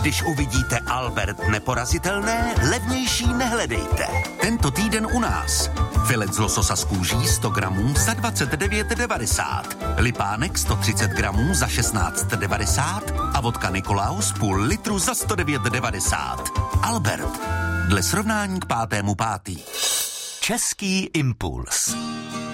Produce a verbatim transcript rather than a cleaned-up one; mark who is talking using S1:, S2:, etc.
S1: Když uvidíte Albert neporazitelné, levnější nehledejte. Tento týden u nás. Filet z lososa z kůží sto gramů za dvacet devět devadesát. Lipánek sto třicet gramů za šestnáct devadesát a vodka Nikolaus půl litru za sto devět devadesát. Albert. Dle srovnání k pátému pátý.
S2: Český impuls.